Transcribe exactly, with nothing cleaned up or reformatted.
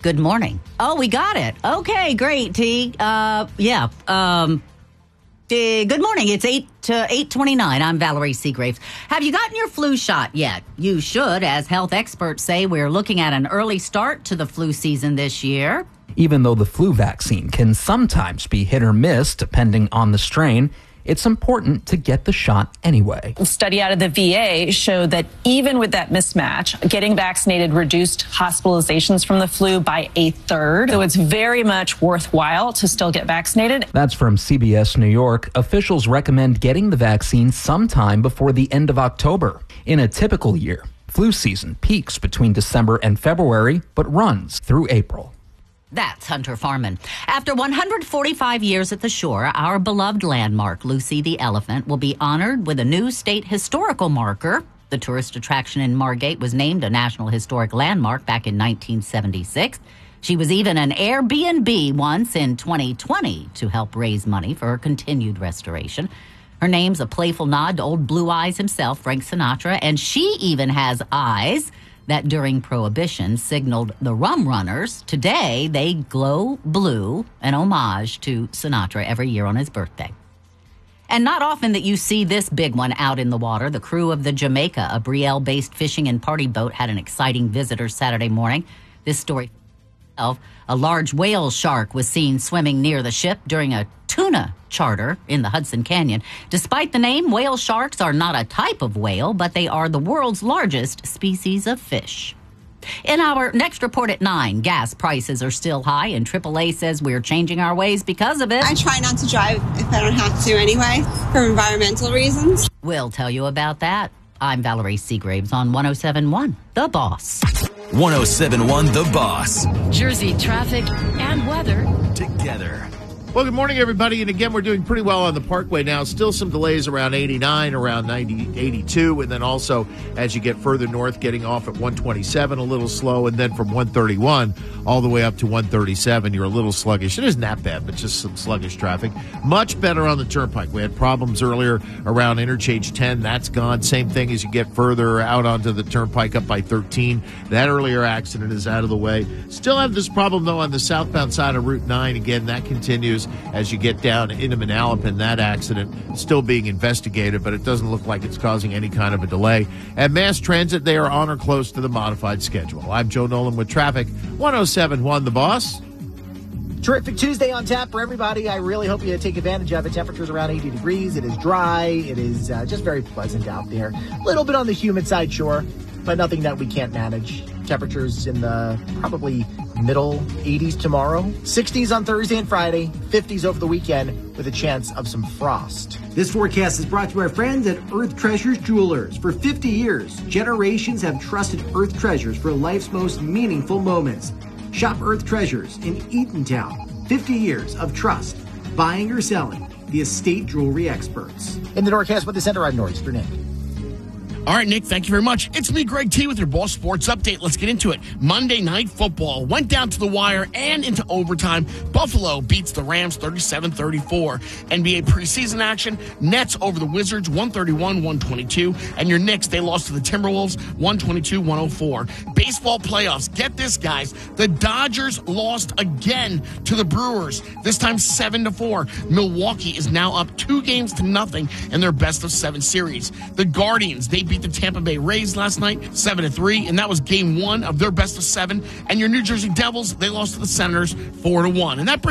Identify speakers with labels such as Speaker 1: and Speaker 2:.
Speaker 1: Good morning. Oh, we got it. Okay, great, T. Uh, yeah. Um, uh, good morning. It's eight to eight twenty-nine. I'm Valerie Seagraves. Have you gotten your flu shot yet? You should. As health experts say, we're looking at an early start to the flu season this year.
Speaker 2: Even though the flu vaccine can sometimes be hit or miss depending on the strain, it's important to get the shot anyway.
Speaker 3: A study out of the V A showed that even with that mismatch, getting vaccinated reduced hospitalizations from the flu by a third. So it's very much worthwhile to still get vaccinated.
Speaker 2: That's from C B S New York. Officials recommend getting the vaccine sometime before the end of October. In a typical year, flu season peaks between December and February, but runs through April.
Speaker 1: That's Hunter Farman. After one hundred forty-five years at the shore, our beloved landmark, Lucy the Elephant, will be honored with a new state historical marker. The tourist attraction in Margate was named a National Historic Landmark back in nineteen seventy-six. She was even an Airbnb once in twenty twenty to help raise money for her continued restoration. Her name's a playful nod to old Blue Eyes himself, Frank Sinatra, and she even has eyes that during Prohibition signaled the rum runners. Today, they glow blue, an homage to Sinatra every year on his birthday. And not often that you see this big one out in the water. The crew of the Jamaica, a Brielle-based fishing and party boat, had an exciting visitor Saturday morning. This story, a large whale shark was seen swimming near the ship during a tuna charter in the Hudson Canyon. Despite the name, whale sharks are not a type of whale, but they are the world's largest species of fish. In our next report at nine, gas prices are still high, and triple A says we're changing our ways because of it.
Speaker 4: I try not to drive if I don't have to anyway, for environmental reasons.
Speaker 1: We'll tell you about that. I'm Valerie Seagraves on one oh seven point one, The Boss.
Speaker 5: one oh seven point one The Boss.
Speaker 6: Jersey traffic and weather
Speaker 5: together.
Speaker 7: Well, good morning, everybody. And again, we're doing pretty well on the Parkway now. Still some delays around eighty-nine, around ninety, eighty-two. And then also, as you get further north, getting off at one twenty-seven, a little slow. And then from one thirty-one all the way up to one thirty-seven, you're a little sluggish. It isn't that bad, but just some sluggish traffic. Much better on the Turnpike. We had problems earlier around Interchange ten. That's gone. Same thing as you get further out onto the Turnpike up by thirteen. That earlier accident is out of the way. Still have this problem, though, on the southbound side of Route nine. Again, that continues as you get down into Manalapan. That accident still being investigated, but it doesn't look like it's causing any kind of a delay. At Mass Transit, they are on or close to the modified schedule. I'm Joe Nolan with traffic. one oh seven point one The Boss.
Speaker 8: Terrific Tuesday on tap for everybody. I really hope you take advantage of it. Temperatures around eighty degrees. It is dry. It is uh, just very pleasant out there. A little bit on the humid side, sure, but nothing that we can't manage. Temperatures in the probably middle eighties tomorrow. sixties on Thursday and Friday. fifties over the weekend with a chance of some frost.
Speaker 9: This forecast is brought to our friends at Earth Treasures Jewelers. For fifty years, generations have trusted Earth Treasures for life's most meaningful moments. Shop Earth Treasures in Eatontown. fifty years of trust. Buying or selling. The estate jewelry experts.
Speaker 8: In the Norcast with the Center, I'm Northeastern Nick.
Speaker 10: All right, Nick, thank you very much. It's me, Greg T, with your Boss Sports Update. Let's get into it. Monday Night Football went down to the wire and into overtime. Buffalo beats the Rams thirty-seven thirty-four. N B A preseason action, Nets over the Wizards one thirty-one one twenty-two. And your Knicks, they lost to the Timberwolves one twenty-two one oh four. Baseball playoffs, get this, guys. The Dodgers lost again to the Brewers, this time seven to four. Milwaukee is now up two games to nothing in their best of seven series. The Guardians, they beat the Tampa Bay Rays last night, seven to three, and that was game one of their best of seven. And your New Jersey Devils, they lost to the Senators, four to one. And that